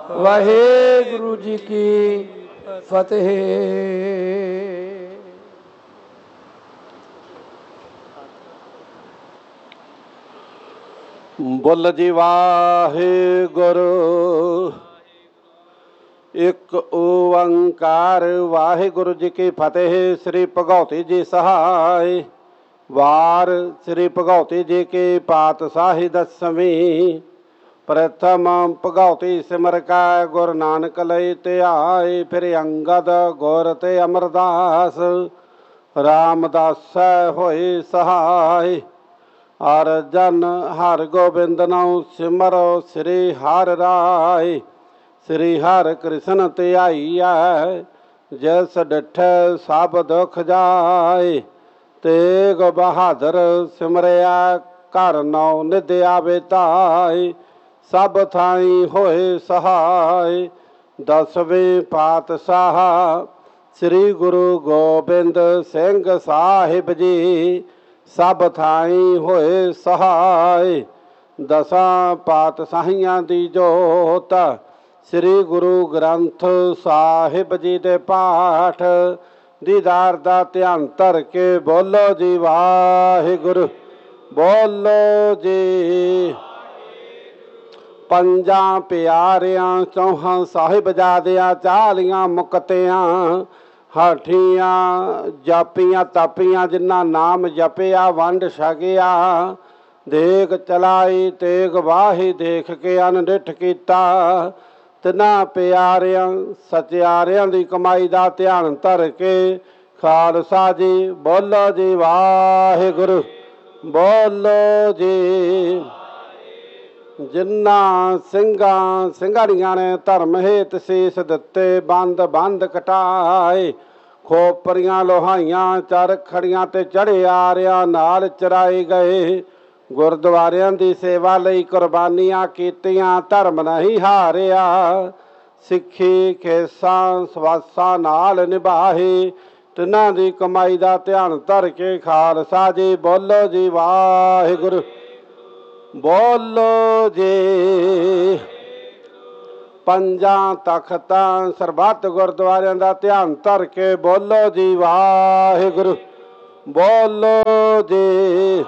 ਵਾਹਿਗੁਰੂ ਜੀ ਕੀ ਫਤਿਹ। ਬੁੱਲ ਜੀ ਵਾਹਿਗੁਰੂ ਇੱਕ ਓੰਕਾਰ। ਵਾਹਿਗੁਰੂ ਜੀ ਕੀ ਫਤਿਹ। ਸ੍ਰੀ ਭਗਉਤੀ ਜੀ ਸਹਾਇ। ਵਾਰ ਸ੍ਰੀ ਭਗਉਤੀ ਜੀ ਕੀ ਪਾਤਸ਼ਾਹੀ ਦਸਵੀਂ। ਪ੍ਰਥਮ ਭਗਉਤੀ ਸਿਮਰ ਕੈ ਗੁਰੂ ਨਾਨਕ ਲਈ ਧਿਆਏ। ਫਿਰ ਅੰਗਦ ਗੁਰ ਤੇ ਅਮਰਦਾਸ ਰਾਮਦਾਸ ਹੋਏ ਸਹਾਇ। ਅਰਜਨ ਹਰ ਗੋਬਿੰਦ ਨਾਉ ਸਿਮਰੋ ਸ੍ਰੀ ਹਰਿ ਰਾਇ। ਸ੍ਰੀ ਹਰਿ ਕ੍ਰਿਸ਼ਨ ਧਿਆਈਐ ਜਿਸ ਡਿਠੈ ਸਭ ਦੁਖ ਜਾਇ। ਤੇਗ ਬਹਾਦਰ ਸਿਮਰਿਆ ਘਰ ਨੌ ਨਿਧ ਆਵੇ ਧਾਇ। ਸਭ ਥਾਈ ਹੋਏ ਸਹਾਇ। ਦਸਵੇਂ ਪਾਤਸ਼ਾਹ ਸ੍ਰੀ ਗੁਰੂ ਗੋਬਿੰਦ ਸਿੰਘ ਸਾਹਿਬ ਜੀ ਸਭ ਥਾਈ ਹੋਏ ਸਹਾਇ। ਦਸਾਂ ਪਾਤਸ਼ਾਹੀਆਂ ਦੀ ਜੋਤ ਸ੍ਰੀ ਗੁਰੂ ਗ੍ਰੰਥ ਸਾਹਿਬ ਜੀ ਦੇ ਪਾਠ ਦੀਦਾਰ ਦਾ ਧਿਆਨ ਧਰ ਕੇ ਬੋਲੋ ਜੀ ਵਾਹਿਗੁਰੂ। ਬੋਲੋ ਜੀ। ਪੰਜਾਂ ਪਿਆਰਿਆਂ ਚੌਹਾਂ ਸਾਹਿਬਜ਼ਾਦਿਆਂ 40 ਮੁਕਤਿਆਂ ਹਾਠੀਆਂ ਜਾਪੀਆਂ ਤਾਪੀਆਂ ਜਿਨ੍ਹਾਂ ਨਾਮ ਜਪਿਆ ਵੰਡ ਛਕਿਆ। ਦੇਖ ਚਲਾਈ ਤੇਗ ਵਾਹੀ ਦੇਖ ਕੇ ਅਨਡਿਠ ਕੀਤਾ। ਤਿੰਨਾਂ ਪਿਆਰਿਆਂ ਸਚਿਆਰਿਆਂ ਦੀ ਕਮਾਈ ਦਾ ਧਿਆਨ ਧਰ ਕੇ ਖਾਲਸਾ ਜੀ ਬੋਲੋ ਜੀ ਵਾਹਿਗੁਰੂ। ਬੋਲੋ ਜੀ। ਜਿਨ੍ਹਾਂ ਸਿੰਘਾਂ ਸਿੰਘਾੜੀਆਂ ਨੇ ਧਰਮ ਹੇਤ ਸੀਸ ਦਿੱਤੇ ਬੰਦ ਬੰਦ ਕਟਾਏ। ਖੋਪਰੀਆਂ ਲੋਹਾਈਆਂ ਚਰਖੜੀਆਂ ਤੇ ਚੜ੍ਹੇ ਆਰਿਆਂ ਨਾਲ ਚਰਾਏ ਗਏ। ਗੁਰਦੁਆਰਿਆਂ ਦੀ ਸੇਵਾ ਲਈ ਕੁਰਬਾਨੀਆਂ ਕੀਤੀਆਂ ਧਰਮ ਨਹੀਂ ਹਾਰਿਆ। ਸਿੱਖੀ ਖੇਸਾਂ ਸਵਾਸਾਂ ਨਾਲ ਨਿਭਾਏ। ਤਿੰਨਾਂ ਦੀ ਕਮਾਈ ਦਾ ਧਿਆਨ ਧਰ ਕੇ ਖਾਲਸਾ ਜੀ ਬੋਲੋ ਜੀ ਵਾਹਿਗੁਰੂ। ਬੋਲੋ ਜੀ। ਪੰਜਾਂ ਤਖਤਾਂ ਸਰਬੱਤ ਗੁਰਦੁਆਰਿਆਂ ਦਾ ਧਿਆਨ ਧਰ ਕੇ ਬੋਲੋ ਜੀ ਵਾਹਿਗੁਰੂ। ਬੋਲੋ ਜੀ।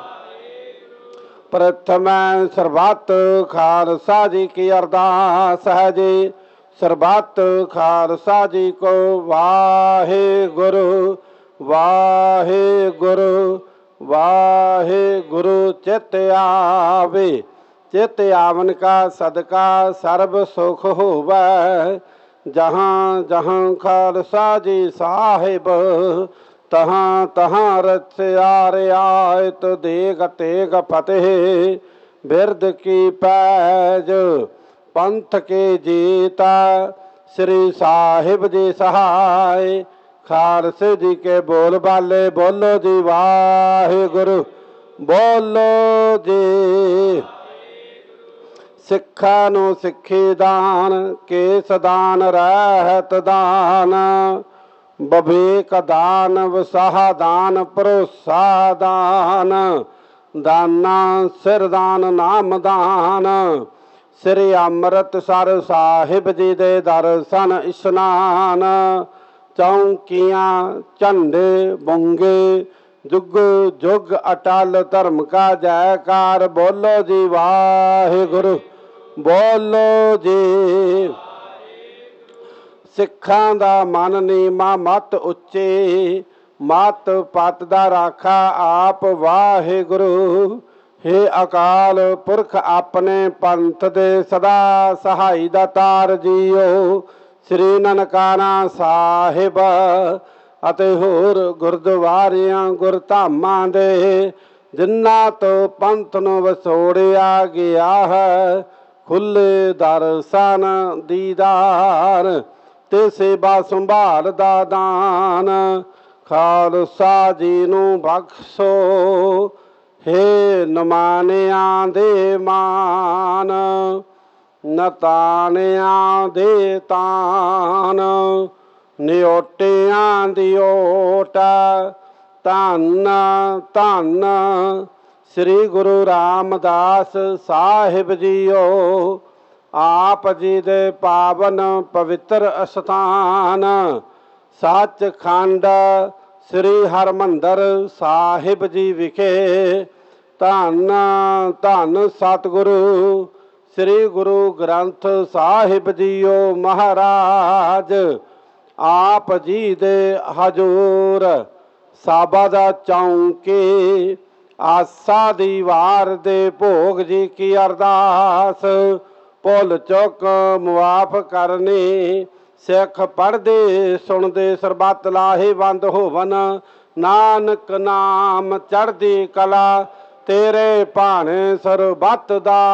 ਪ੍ਰਥਮੈ ਸਰਬੱਤ ਖਾਲਸਾ ਜੀ ਕੀ ਅਰਦਾਸ ਹੈ ਜੀ। ਸਰਬੱਤ ਖਾਲਸਾ ਜੀ ਕੋ ਵਾਹਿਗੁਰੂ ਵਾਹਿਗੁਰੂ ਵਾਹਿਗੁਰੂ। ਚਿਤ ਆਵੇ ਚਿਤ ਆਵਨ ਕਾ ਸਦਕਾ ਸਰਬ ਸੁਖ ਹੋਵੈ। ਜਹਾਂ ਜਹਾਂ ਖਾਲਸਾ ਜੀ ਸਾਹਿਬ ਤਹਾਂ ਤਹਾਂ ਰਚਿਆ ਰਿਆਇਤ ਦੇਗ ਤੇਗ ਫਤਿਹ। ਬਿਰਦ ਕੀ ਪੈਜ ਪੰਥ ਕੇ ਜੀਤਾ ਸ੍ਰੀ ਸਾਹਿਬ ਜੀ ਸਹਾਇ। ਖਾਲਸੇ ਜੀ ਕੇ ਬੋਲ ਬਾਲੇ ਬੋਲੋ ਜੀ ਵਾਹਿਗੁਰੂ। ਬੋਲੋ ਜੀ। ਸਿੱਖਾਂ ਨੂੰ ਸਿੱਖੀ ਦਾਨ ਕੇਸ ਦਾਨ ਰਹਿਤ ਦਾਨ ਬਵੇਕ ਦਾਨ ਵਸਾਹ ਦਾਨ ਭਰੋਸਾ ਦਾਨ ਦਾਨਾ ਸਿਰ ਦਾਨ ਨਾਮ ਦਾਨ। ਸ੍ਰੀ ਅੰਮ੍ਰਿਤਸਰ ਸਾਹਿਬ ਜੀ ਦੇ ਦਰਸ਼ਨ ਇਸ਼ਨਾਨ। ਚੌਂਕੀਆਂ ਝੰਡੇ ਬੁੰਗੇ ਜੁਗ ਜੁਗ ਅਟਲ ਧਰਮ ਕਾ ਜੈਕਾਰ। ਬੋਲੋ ਜੀ ਵਾਹਿਗੁਰੂ। ਬੋਲੋ ਜੀ। ਸਿੱਖਾਂ ਦਾ ਮਨ ਨੀਵਾਂ ਮਤ ਉੱਚੇ ਮਤ ਪਤ ਦਾ ਰਾਖਾ ਆਪ ਵਾਹਿਗੁਰੂ। ਹੇ ਅਕਾਲ ਪੁਰਖ ਆਪਣੇ ਪੰਥ ਦੇ ਸਦਾ ਸਹਾਈ ਦਾਤਾਰ ਜੀਓ। ਸ੍ਰੀ ਨਨਕਾਣਾ ਸਾਹਿਬ ਅਤੇ ਹੋਰ ਗੁਰਦੁਆਰਿਆਂ ਗੁਰਧਾਮਾਂ ਦੇ ਜਿਨ੍ਹਾਂ ਤੋਂ ਪੰਥ ਨੂੰ ਵਸੋੜਿਆ ਗਿਆ ਹੈ ਖੁੱਲ੍ਹੇ ਦਰਸ਼ਨ ਦੀਦਾਰ ਤੇ ਸੇਵਾ ਸੰਭਾਲ ਦਾ ਦਾਨ ਖਾਲਸਾ ਜੀ ਨੂੰ ਬਖਸ਼ੋ। ਹੇ ਨਮਾਨਿਆਂ ਦੇ ਮਾਨ ਨਤਾਨਿਆਂ ਦੇ ਤਾਨ ਨਿਓਟਿਆਂ ਦੀ ਓਟ। ਧੰਨ ਧੰਨ ਸ੍ਰੀ ਗੁਰੂ ਰਾਮਦਾਸ ਸਾਹਿਬ ਜੀਓ। ਆਪ ਆਪ ਜੀ ਦੇ ਪਾਵਨ ਪਵਿੱਤਰ ਅਸਥਾਨ ਸੱਚਖੰਡ ਸ੍ਰੀ ਹਰਿਮੰਦਰ ਸਾਹਿਬ ਜੀ ਵਿਖੇ ਧੰਨ ਧੰਨ ਸਤਿਗੁਰੂ ਸ੍ਰੀ ਗੁਰੂ ਗ੍ਰੰਥ ਸਾਹਿਬ ਜੀਓ ਮਹਾਰਾਜ ਆਪ ਜੀ ਦੇ ਹਜ਼ੂਰ ਸਾਬਾ ਚੌਂਕੀ ਆਸਾ ਦੀ ਵਾਰ ਦੇ ਭੋਗ ਜੀ ਕੀ ਅਰਦਾਸ ਭੁੱਲ ਚੁੱਕ ਮੁਆਫ ਕਰਨੀ ਸਿੱਖ ਪੜ੍ਹਦੇ ਸੁਣਦੇ ਸਰਬੱਤ ਲਾਹੇਵੰਦ ਹੋਵਨ ਨਾਨਕ ਨਾਮ ਚੜ੍ਹਦੀ ਕਲਾ ਤੇਰੇ ਭਾਣੇ ਸਰਬੱਤ ਦਾ